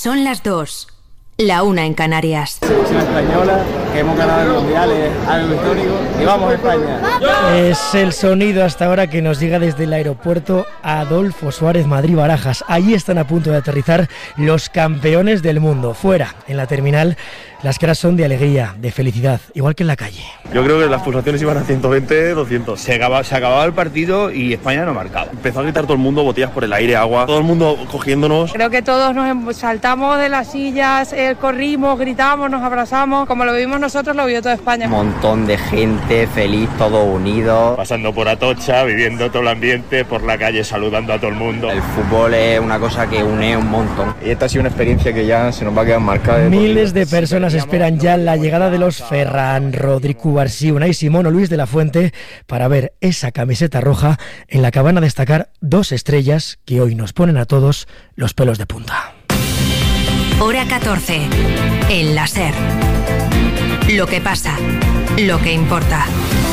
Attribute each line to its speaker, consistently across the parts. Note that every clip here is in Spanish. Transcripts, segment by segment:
Speaker 1: Son las 2, la 1 en Canarias.
Speaker 2: Selección española, que hemos ganado el Mundial, es algo histórico, y vamos a España.
Speaker 3: Es el sonido hasta ahora que nos llega desde el aeropuerto Adolfo Suárez Madrid-Barajas. Allí están a punto de aterrizar los campeones del mundo. Fuera, en la terminal, las caras son de alegría, de felicidad, igual que en la calle.
Speaker 4: Yo creo que las pulsaciones iban a 120, 200. Se acababa el partido y España no marcaba. Empezó a gritar todo el mundo, botellas por el aire, agua, todo el mundo cogiéndonos.
Speaker 5: Creo que todos nos saltamos de las sillas, corrimos, gritamos, nos abrazamos. Como lo vivimos nosotros, lo vio toda España.
Speaker 6: Un montón de gente, feliz, todo unido.
Speaker 4: Pasando por Atocha, viviendo todo el ambiente, por la calle saludando a todo el mundo.
Speaker 6: El fútbol es una cosa que une un montón.
Speaker 4: Y esta ha sido una experiencia que ya se nos va a quedar marcada.
Speaker 3: Miles de personas esperan ya la llegada de los Ferran, Rodri, Cubarsí, Unai Simón o Luis de la Fuente para ver esa camiseta roja en la que van a destacar dos estrellas que hoy nos ponen a todos los pelos de punta.
Speaker 1: Hora 14, en la SER. Lo que pasa, lo que importa.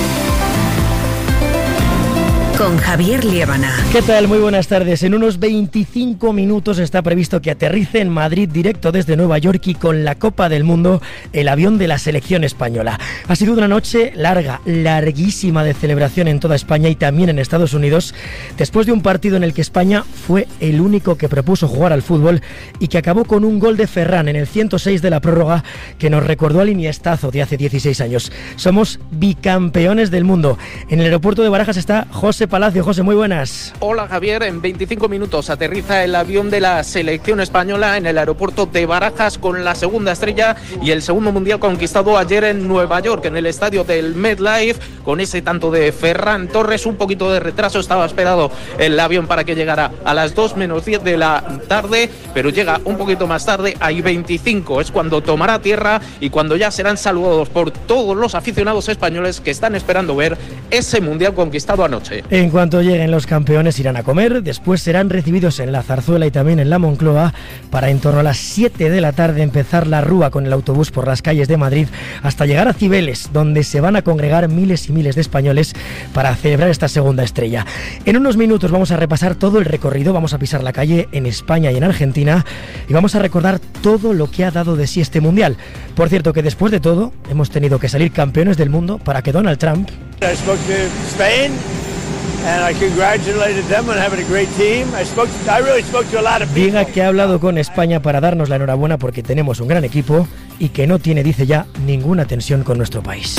Speaker 1: Con Javier Liébana.
Speaker 3: ¿Qué tal? Muy buenas tardes. En unos 25 minutos está previsto que aterrice en Madrid directo desde Nueva York y con la Copa del Mundo el avión de la selección española. Ha sido una noche larga, larguísima de celebración en toda España y también en Estados Unidos, después de un partido en el que España fue el único que propuso jugar al fútbol y que acabó con un gol de Ferran en el 106 de la prórroga que nos recordó al Iniestazo de hace 16 años. Somos bicampeones del mundo. En el aeropuerto de Barajas está José Palacio. José, muy buenas.
Speaker 7: Hola Javier, en 25 minutos aterriza el avión de la selección española en el aeropuerto de Barajas con la segunda estrella y el segundo mundial conquistado ayer en Nueva York, en el estadio del MetLife, con ese tanto de Ferran Torres. Un poquito de retraso, estaba esperado el avión para que llegara a las 2 menos 10 de la tarde, pero llega un poquito más tarde, hay 25, es cuando tomará tierra y cuando ya serán saludados por todos los aficionados españoles que están esperando ver ese mundial conquistado anoche.
Speaker 3: En cuanto lleguen los campeones irán a comer, después serán recibidos en la Zarzuela y también en la Moncloa para en torno a las 7 de la tarde empezar la rúa con el autobús por las calles de Madrid hasta llegar a Cibeles, donde se van a congregar miles y miles de españoles para celebrar esta segunda estrella. En unos minutos vamos a repasar todo el recorrido, vamos a pisar la calle en España y en Argentina y vamos a recordar todo lo que ha dado de sí este mundial. Por cierto que después de todo hemos tenido que salir campeones del mundo para que Donald Trump diga que ha hablado con España para darnos la enhorabuena porque tenemos un gran equipo y que no tiene, dice ya, ninguna tensión con nuestro país.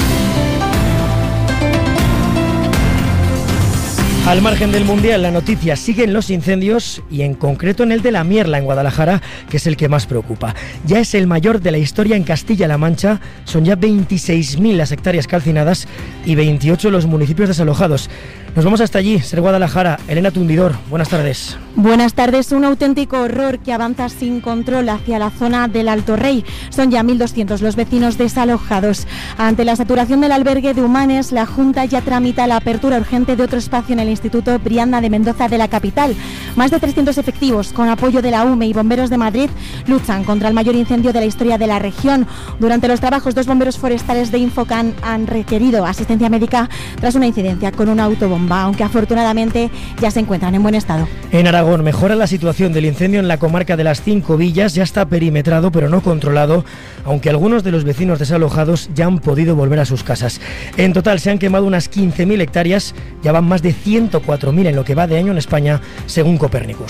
Speaker 3: Al margen del Mundial, la noticia sigue en los incendios y en concreto en el de La Mierla, en Guadalajara, que es el que más preocupa. Ya es el mayor de la historia en Castilla-La Mancha, son ya 26.000 las hectáreas calcinadas y 28 los municipios desalojados. Nos vamos hasta allí, SER Guadalajara. Elena Tundidor, buenas tardes.
Speaker 8: Buenas tardes. Un auténtico horror que avanza sin control hacia la zona del Alto Rey. Son ya 1.200 los vecinos desalojados. Ante la saturación del albergue de Humanes, la Junta ya tramita la apertura urgente de otro espacio en el Instituto Brianda de Mendoza de la capital. Más de 300 efectivos, con apoyo de la UME y bomberos de Madrid, luchan contra el mayor incendio de la historia de la región. Durante los trabajos, 2 bomberos forestales de Infocan han requerido asistencia médica tras una incidencia con una autobomba, aunque afortunadamente ya se encuentran en buen estado.
Speaker 3: En Aragón mejora la situación del incendio en la comarca de las 5 Villas, ya está perimetrado pero no controlado, aunque algunos de los vecinos desalojados ya han podido volver a sus casas. En total se han quemado unas 15.000 hectáreas, ya van más de 104.000 en lo que va de año en España, según Copérnicus.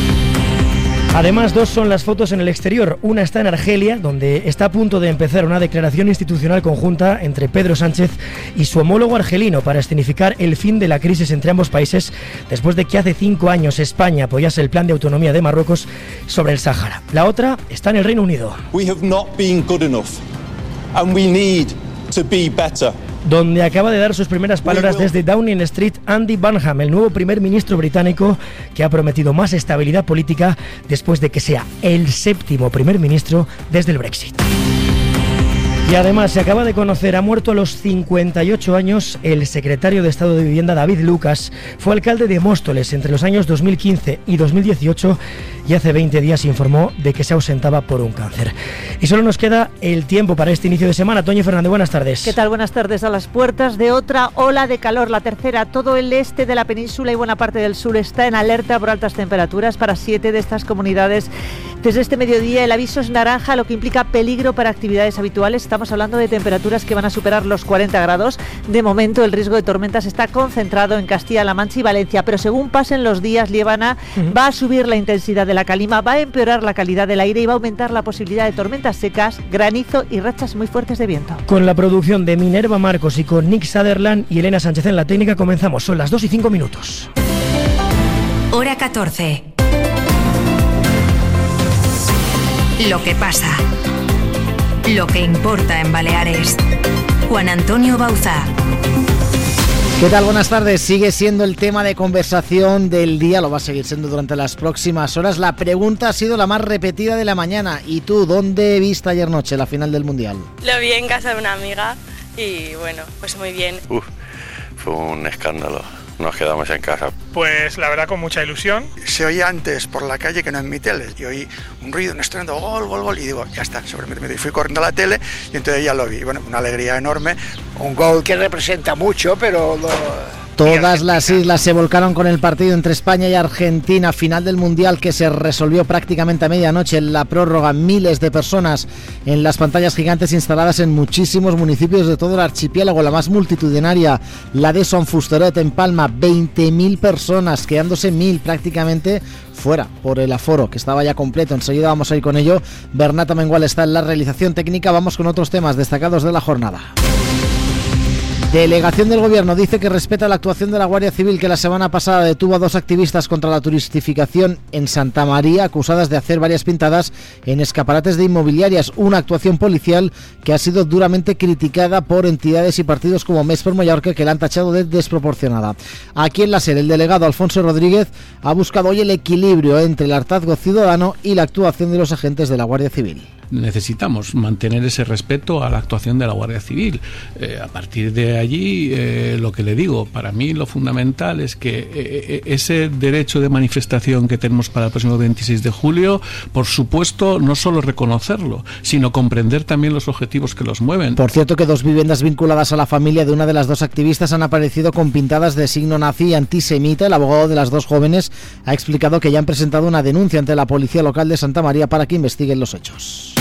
Speaker 3: Además, 2 son las fotos en el exterior. Una está en Argelia, donde está a punto de empezar una declaración institucional conjunta entre Pedro Sánchez y su homólogo argelino para escenificar el fin de la crisis entre ambos países después de que hace 5 años España apoyase el plan de autonomía de Marruecos sobre el Sáhara. La otra está en el Reino Unido.
Speaker 9: We have not been good enough and we need to be better.
Speaker 3: Donde acaba de dar sus primeras palabras desde Downing Street Andy Burnham, el nuevo primer ministro británico que ha prometido más estabilidad política después de que sea el 7º primer ministro desde el Brexit. Y además se acaba de conocer, ha muerto a los 58 años el secretario de Estado de Vivienda David Lucas. Fue alcalde de Móstoles entre los años 2015 y 2018 y hace 20 días informó de que se ausentaba por un cáncer. Y solo nos queda el tiempo para este inicio de semana. Toñi Fernández, buenas tardes.
Speaker 10: ¿Qué tal? Buenas tardes. A las puertas de otra ola de calor, la tercera. Todo el este de la península y buena parte del sur está en alerta por altas temperaturas. Para 7 de estas comunidades Desde este mediodía el aviso es naranja, lo que implica peligro para actividades habituales. Estamos hablando de temperaturas que van a superar los 40 grados. De momento el riesgo de tormentas está concentrado en Castilla-La Mancha y Valencia, pero según pasen los días, Liébana, va a subir la intensidad de la calima, va a empeorar la calidad del aire y va a aumentar la posibilidad de tormentas secas, granizo y rachas muy fuertes de viento.
Speaker 3: Con la producción de Minerva Marcos y con Nick Sutherland y Elena Sánchez en la técnica comenzamos. Son las 2:05.
Speaker 1: Hora 14. Lo que pasa. Lo que importa en Baleares. Juan Antonio Bauzá.
Speaker 11: ¿Qué tal? Buenas tardes. Sigue siendo el tema de conversación del día, lo va a seguir siendo durante las próximas horas. La pregunta ha sido la más repetida de la mañana. ¿Y tú, dónde viste ayer noche la final del Mundial?
Speaker 12: Lo vi en casa de una amiga y bueno, pues muy bien.
Speaker 13: Fue un escándalo. Nos quedamos en casa.
Speaker 14: Pues la verdad con mucha ilusión.
Speaker 15: Se oía antes por la calle que no en mi tele. Y oí un ruido, un estruendo, gol, gol, gol. Y digo, ya está, y fui corriendo a la tele y entonces ya lo vi. Bueno, una alegría enorme. Un gol que representa mucho, pero...
Speaker 11: Todas las islas se volcaron con el partido entre España y Argentina, final del Mundial que se resolvió prácticamente a medianoche en la prórroga. Miles de personas en las pantallas gigantes instaladas en muchísimos municipios de todo el archipiélago. La más multitudinaria, la de Son Fusteret en Palma, 20.000 personas, quedándose 1.000 prácticamente fuera por el aforo que estaba ya completo. Enseguida vamos a ir con ello. Bernat Amengual está en la realización técnica. Vamos con otros temas destacados de la jornada. Delegación del Gobierno dice que respeta la actuación de la Guardia Civil, que la semana pasada detuvo a 2 activistas contra la turistificación en Santa María, acusadas de hacer varias pintadas en escaparates de inmobiliarias. Una actuación policial que ha sido duramente criticada por entidades y partidos como Més per Mallorca, que la han tachado de desproporcionada. Aquí en la SER, el delegado Alfonso Rodríguez ha buscado hoy el equilibrio entre el hartazgo ciudadano y la actuación de los agentes de la Guardia Civil.
Speaker 16: Necesitamos mantener ese respeto a la actuación de la Guardia Civil. A partir de allí, lo que le digo, para mí lo fundamental es que ese derecho de manifestación que tenemos para el próximo 26 de julio, por supuesto, no solo reconocerlo, sino comprender también los objetivos que los mueven.
Speaker 11: Por cierto, que 2 viviendas vinculadas a la familia de una de las 2 activistas han aparecido con pintadas de signo nazi y antisemita. El abogado de las 2 jóvenes ha explicado que ya han presentado una denuncia ante la policía local de Santa María para que investiguen los hechos.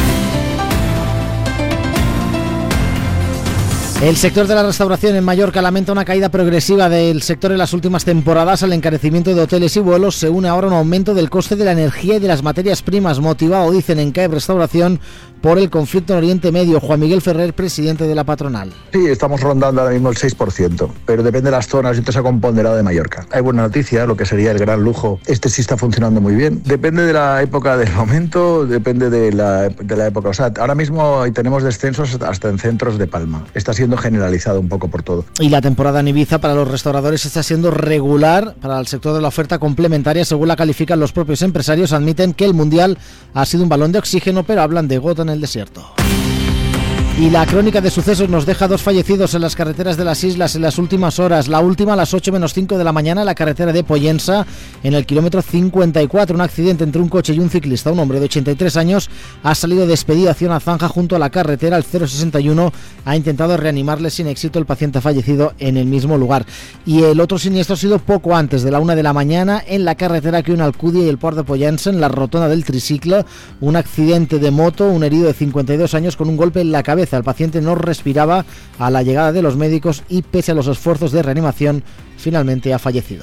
Speaker 11: El sector de la restauración en Mallorca lamenta una caída progresiva del sector en las últimas temporadas. Al encarecimiento de hoteles y vuelos se une ahora un aumento del coste de la energía y de las materias primas, motivado, dicen en CAEB Restauración, por el conflicto en Oriente Medio. Juan Miguel Ferrer, presidente de la patronal.
Speaker 17: Sí, estamos rondando ahora mismo el 6%, pero depende de las zonas y se ha ponderado de Mallorca. Hay buena noticia, lo que sería el gran lujo. Sí está funcionando muy bien. Depende de la época del momento, depende de la época. O sea, ahora mismo tenemos descensos hasta en centros de Palma. Está siendo generalizado un poco por todo.
Speaker 11: Y la temporada en Ibiza para los restauradores está siendo regular para el sector de la oferta complementaria, según la califican los propios empresarios. Admiten que el Mundial ha sido un balón de oxígeno, pero hablan de gota en el desierto. Y la crónica de sucesos nos deja 2 fallecidos en las carreteras de las islas en las últimas horas. La última a las 8 menos 5 de la mañana en la carretera de Pollensa, en el kilómetro 54. Un accidente entre un coche y un ciclista. Un hombre de 83 años ha salido despedido hacia una zanja junto a la carretera. El 061 ha intentado reanimarle sin éxito. El paciente ha fallecido en el mismo lugar. Y el otro siniestro ha sido poco antes de la 1 de la mañana en la carretera que une Alcúdia y el Port de Pollensa, en la rotonda del triciclo. Un accidente de moto, un herido de 52 años con un golpe en la cabeza. El paciente no respiraba a la llegada de los médicos y, pese a los esfuerzos de reanimación, finalmente ha fallecido.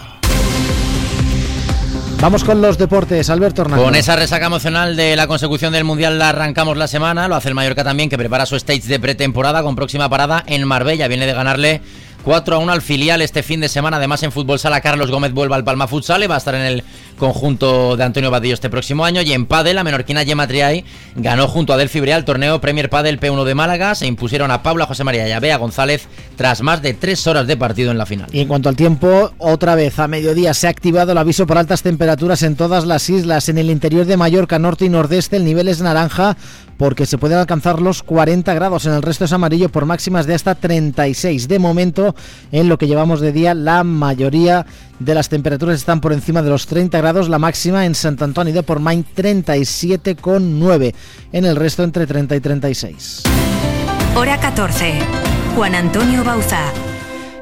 Speaker 11: Vamos con los deportes, Alberto Hernández.
Speaker 18: Con esa resaca emocional de la consecución del Mundial la arrancamos la semana. Lo hace el Mallorca también, que prepara su stage de pretemporada con próxima parada en Marbella. Viene de ganarle 4-1 al filial este fin de semana. Además, en fútbol sala, Carlos Gómez vuelve al Palma Futsal y va a estar en el conjunto de Antonio Vadillo este próximo año. Y en pádel, la menorquina Gemma Triay ganó junto a Delphi Brea el torneo Premier Padel P1 de Málaga. Se impusieron a Paula José María y a Bea González tras más de 3 horas de partido en la final.
Speaker 11: Y en cuanto al tiempo, otra vez a mediodía se ha activado el aviso por altas temperaturas en todas las islas. En el interior de Mallorca, norte y nordeste, el nivel es naranja porque se pueden alcanzar los 40 grados. En el resto es amarillo por máximas de hasta 36. De momento, en lo que llevamos de día, la mayoría de las temperaturas están por encima de los 30 grados. La máxima en Sant Antoni de Portmany 37,9. En el resto entre 30 y 36.
Speaker 1: Hora 14. Juan Antonio Bauzá.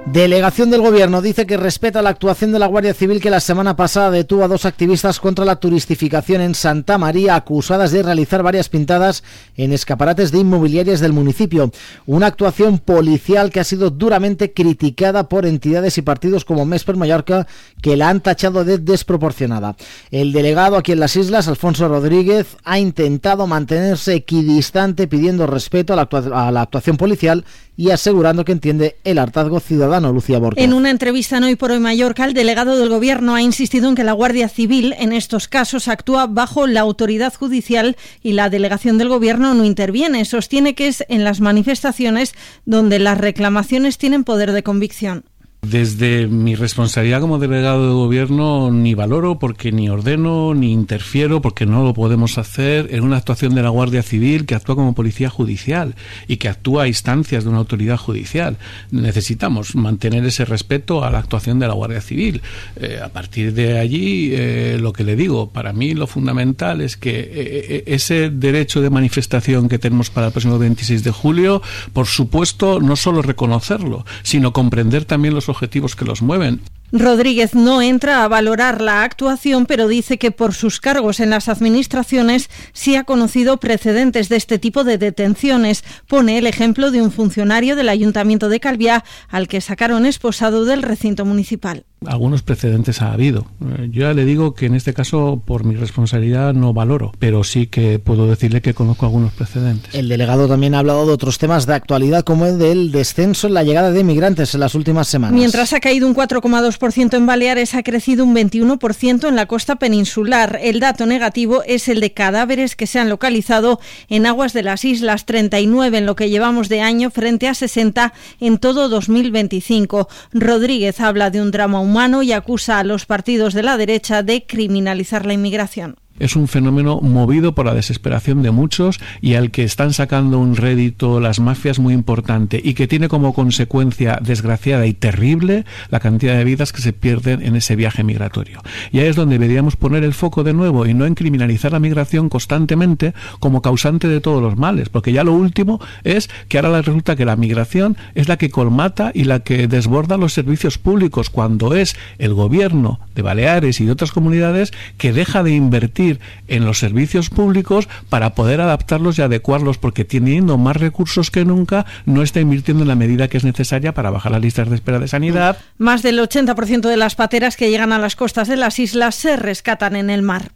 Speaker 11: Delegación del Gobierno dice que respeta la actuación de la Guardia Civil, que la semana pasada detuvo a 2 activistas contra la turistificación en Santa María, acusadas de realizar varias pintadas en escaparates de inmobiliarias del municipio. Una actuación policial que ha sido duramente criticada por entidades y partidos como Més per Mallorca, que la han tachado de desproporcionada. El delegado aquí en las islas, Alfonso Rodríguez, ha intentado mantenerse equidistante, pidiendo respeto a la actuación policial y asegurando que entiende el hartazgo ciudadano. Lucía Borja.
Speaker 19: En una entrevista en Hoy por Hoy Mallorca, el delegado del Gobierno ha insistido en que la Guardia Civil en estos casos actúa bajo la autoridad judicial y la delegación del Gobierno no interviene. Sostiene que es en las manifestaciones donde las reclamaciones tienen poder de convicción.
Speaker 16: Desde mi responsabilidad como delegado de gobierno ni valoro, porque ni ordeno, ni interfiero, porque no lo podemos hacer en una actuación de la Guardia Civil que actúa como policía judicial y que actúa a instancias de una autoridad judicial. Necesitamos mantener ese respeto a la actuación de la Guardia Civil. A partir de allí, lo que le digo, para mí lo fundamental es que ese derecho de manifestación que tenemos para el próximo 26 de julio, por supuesto, no solo reconocerlo, sino comprender también los objetivos que los mueven.
Speaker 19: Rodríguez no entra a valorar la actuación, pero dice que por sus cargos en las administraciones sí ha conocido precedentes de este tipo de detenciones. Pone el ejemplo de un funcionario del Ayuntamiento de Calviá al que sacaron esposado del recinto municipal.
Speaker 16: Algunos precedentes ha habido. Yo ya le digo que en este caso, por mi responsabilidad, no valoro, pero sí que puedo decirle que conozco algunos precedentes.
Speaker 11: El delegado también ha hablado de otros temas de actualidad, como el del descenso en la llegada de migrantes en las últimas semanas.
Speaker 19: Mientras ha caído un 4,2% en Baleares, ha crecido un 21% en la costa peninsular. El dato negativo es el de cadáveres que se han localizado en aguas de las islas, 39 en lo que llevamos de año frente a 60 en todo 2025. Rodríguez habla de un drama humano y acusa a los partidos de la derecha de criminalizar la inmigración.
Speaker 16: Es un fenómeno movido por la desesperación de muchos y al que están sacando un rédito las mafias muy importante y que tiene como consecuencia desgraciada y terrible la cantidad de vidas que se pierden en ese viaje migratorio. Y ahí es donde deberíamos poner el foco de nuevo y no en criminalizar la migración constantemente como causante de todos los males, porque ya lo último es que ahora resulta que la migración es la que colmata y la que desborda los servicios públicos, cuando es el gobierno de Baleares y de otras comunidades que deja de invertir en los servicios públicos para poder adaptarlos y adecuarlos, porque teniendo más recursos que nunca no está invirtiendo en la medida que es necesaria para bajar las listas de espera de sanidad.
Speaker 19: Más del 80% de las pateras que llegan a las costas de las islas se rescatan en el mar.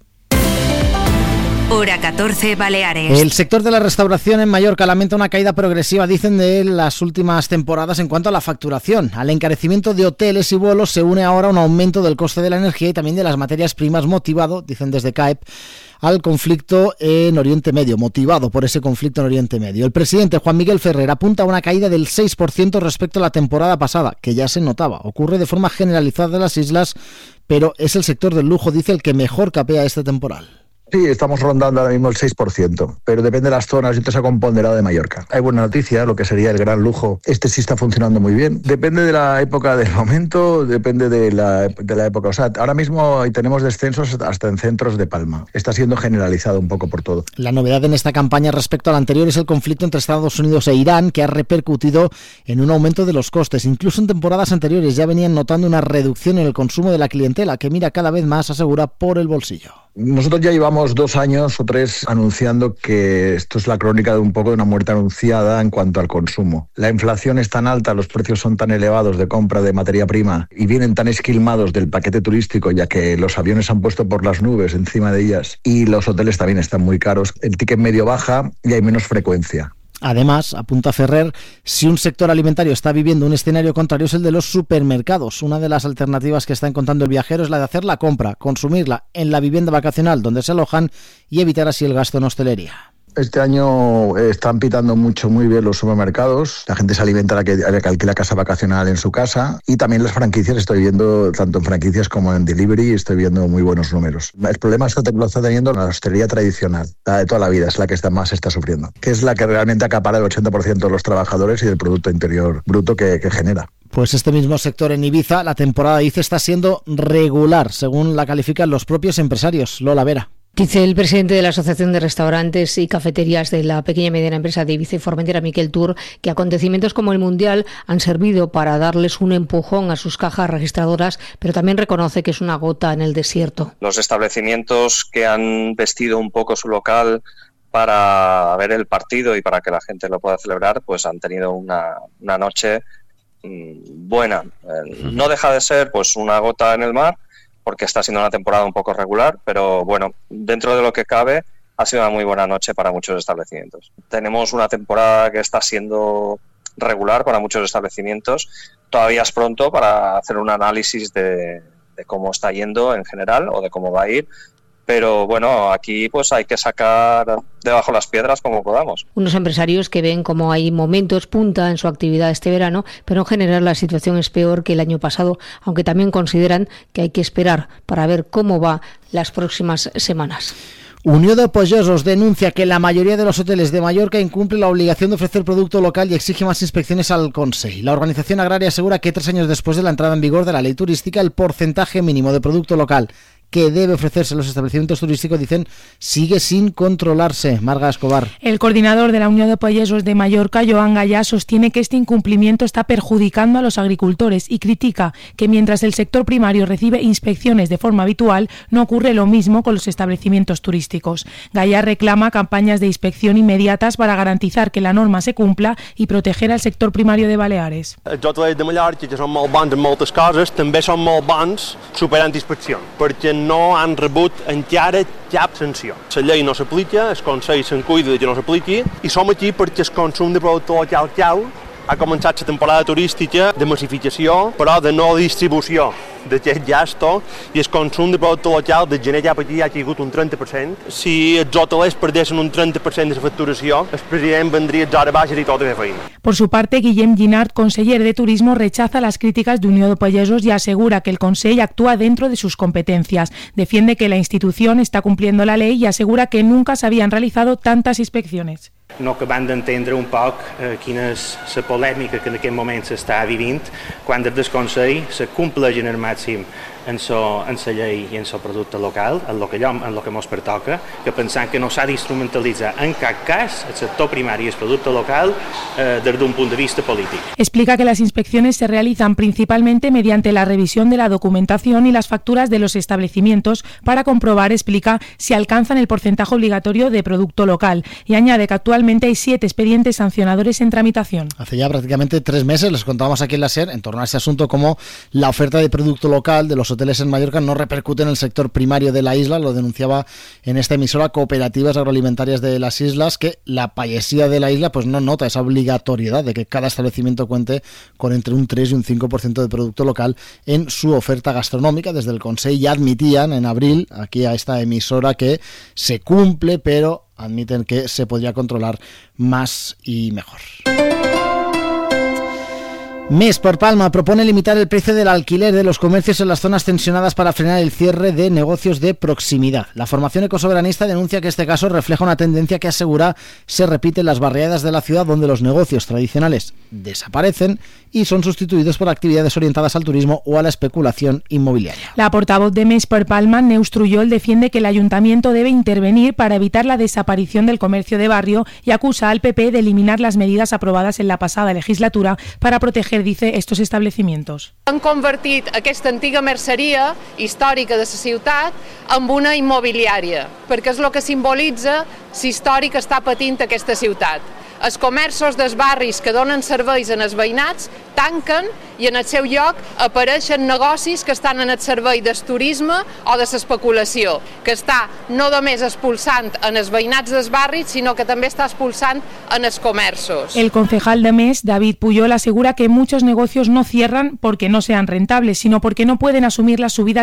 Speaker 1: Hora 14, Baleares.
Speaker 11: El sector de la restauración en Mallorca lamenta una caída progresiva, dicen, de las últimas temporadas en cuanto a la facturación. Al encarecimiento de hoteles y vuelos se une ahora un aumento del coste de la energía y también de las materias primas, motivado, dicen desde CAEP, al conflicto en Oriente Medio, motivado por ese conflicto en Oriente Medio. El presidente Juan Miguel Ferrer apunta a una caída del 6% respecto a la temporada pasada, que ya se notaba. Ocurre de forma generalizada en las islas, pero es el sector del lujo, dice, el que mejor capea este temporal.
Speaker 17: Sí, estamos rondando ahora mismo el 6%, pero depende de las zonas y entonces ha componderado de Mallorca. Hay buena noticia, lo que sería el gran lujo, sí está funcionando muy bien. Depende de la época del momento, depende de la época. O sea, ahora mismo tenemos descensos hasta en centros de Palma. Está siendo generalizado un poco por todo.
Speaker 11: La novedad en esta campaña respecto a la anterior es el conflicto entre Estados Unidos e Irán, que ha repercutido en un aumento de los costes. Incluso en temporadas anteriores ya venían notando una reducción en el consumo de la clientela, que mira cada vez más, asegura, por el bolsillo.
Speaker 17: Nosotros ya llevamos 2 años o 3 anunciando que esto es la crónica de un poco de una muerte anunciada en cuanto al consumo. La inflación es tan alta, los precios son tan elevados de compra de materia prima y vienen tan esquilmados del paquete turístico, ya que los aviones se han puesto por las nubes encima de ellas y los hoteles también están muy caros. El ticket medio baja y hay menos frecuencia.
Speaker 11: Además, apunta Ferrer, si un sector alimentario está viviendo un escenario contrario es el de los supermercados. Una de las alternativas que está encontrando el viajero es la de hacer la compra, consumirla en la vivienda vacacional donde se alojan y evitar así el gasto en hostelería.
Speaker 17: Este año están pitando muy bien los supermercados. La gente se alimenta a la que alquila casa vacacional en su casa. Y también las franquicias, estoy viendo, tanto en franquicias como en delivery, estoy viendo muy buenos números. El problema es que lo está teniendo la hostelería tradicional, la de toda la vida, es la que más está sufriendo. Que es la que realmente acapara el 80% de los trabajadores y del Producto Interior Bruto que genera.
Speaker 11: Pues este mismo sector en Ibiza, la temporada, dice, está siendo regular, según la califican los propios empresarios. Lola Vera.
Speaker 20: Dice el presidente de la Asociación de Restaurantes y Cafeterías de la Pequeña y Mediana Empresa de Ibiza y Formentera, Miquel Tur, que acontecimientos como el Mundial han servido para darles un empujón a sus cajas registradoras, pero también reconoce que es una gota en el desierto.
Speaker 21: Los establecimientos que han vestido un poco su local para ver el partido y para que la gente lo pueda celebrar, pues han tenido una noche buena. No deja de ser pues una gota en el mar, porque está siendo una temporada un poco regular, pero bueno, dentro de lo que cabe, ha sido una muy buena noche para muchos establecimientos. Tenemos una temporada que está siendo regular para muchos establecimientos. Todavía es pronto para hacer un análisis de cómo está yendo en general o de cómo va a ir. Pero bueno, aquí pues hay que sacar debajo las piedras como podamos.
Speaker 20: Unos empresarios que ven como hay momentos punta en su actividad este verano, pero en general la situación es peor que el año pasado, aunque también consideran que hay que esperar para ver cómo va las próximas semanas.
Speaker 11: Unió de Pagesos denuncia que la mayoría de los hoteles de Mallorca incumple la obligación de ofrecer producto local y exige más inspecciones al Consell. La organización agraria asegura que 3 años después de la entrada en vigor de la ley turística, el porcentaje mínimo de producto local que debe ofrecerse en los establecimientos turísticos, dicen, sigue sin controlarse. Marga Escobar.
Speaker 5: El coordinador de la Unión de Pagesos de Mallorca, Joan Gallà, sostiene que este incumplimiento está perjudicando a los agricultores y critica que mientras el sector primario recibe inspecciones de forma habitual, no ocurre lo mismo con los establecimientos turísticos. Gallà reclama campañas de inspección inmediatas para garantizar que la norma se cumpla y proteger al sector primario de Baleares.
Speaker 22: Els hotelers de Mallorca, que són molt bons en moltes coses, també són molt bons superant inspeccions, perquè no han rebut encara cap sanció. La llei no s'aplica, el Consell se'n cuida que no s'apliqui i som aquí perquè el consum de producte local cau. Ha començat la temporada turística de massificació, però de no distribució d'aquest gasto, i el consum de producte local de gener cap aquí ha caigut un 30%. Si els hotelers perdessin un 30% de la facturació, el president vendria a hores baixes i tot de feina.
Speaker 5: Por su parte, Guillem Guinart, conseller de Turismo, rechaza las críticas de Unió de Pagesos y asegura que el Consell actúa dentro de sus competencias. Defiende que la institución está cumpliendo la ley y asegura que nunca se habían realizado tantas inspecciones.
Speaker 23: No acabant d'entendre un poc quina és la polèmica que en aquest moment s'està vivint quan des del Consell se compleixen al màxim en la llei i en el producte local, en el que ens pertoca, que pensant que no s'ha d'instrumentalitzar en cap cas el sector primari i el producte local des d'un punt de vista polític.
Speaker 5: Explica que las inspecciones se realizan principalmente mediante la revisión de la documentación y las facturas de los establecimientos para comprobar, explica, si alcanzan el porcentaje obligatorio de producto local, y añade que actualmente hay 7 expedientes sancionadores en tramitación.
Speaker 11: Hace ya prácticamente 3 meses les contábamos aquí en la SER en torno a ese asunto cómo la oferta de producto local de los hoteles en Mallorca no repercute en el sector primario de la isla. Lo denunciaba en esta emisora Cooperativas Agroalimentarias de las Islas, que la payesía de la isla pues no nota esa obligatoriedad de que cada establecimiento cuente con entre un 3 y un 5% de producto local en su oferta gastronómica. Desde el Consell ya admitían en abril aquí a esta emisora que se cumple, pero admiten que se podría controlar más y mejor. Més por Palma propone limitar el precio del alquiler de los comercios en las zonas tensionadas para frenar el cierre de negocios de proximidad. La formación ecosoberanista denuncia que este caso refleja una tendencia que asegura se repite en las barriadas de la ciudad, donde los negocios tradicionales desaparecen y son sustituidos por actividades orientadas al turismo o a la especulación inmobiliaria.
Speaker 5: La portavoz de Més per Palma, Neus Trullol, defiende que el ayuntamiento debe intervenir para evitar la desaparición del comercio de barrio y acusa al PP de eliminar las medidas aprobadas en la pasada legislatura para proteger, dice, estos establecimientos.
Speaker 24: Han convertit aquesta antiga merceria històrica de la ciutat en una immobiliària, perquè és el que simbolitza l'històric que està patint aquesta ciutat. Els comerços dels barris que donen serveis als veïnats tanquen i en el seu lloc apareixen negocis que estan en el servei del turisme o de l'especulació, que està no només expulsant en els veïnats dels barris, sinó que també està expulsant en els comerços.
Speaker 5: El concejal de Més, David Puyol, asegura que muchos negocios no cierran porque no sean rentables, sino porque no pueden asumir las subidas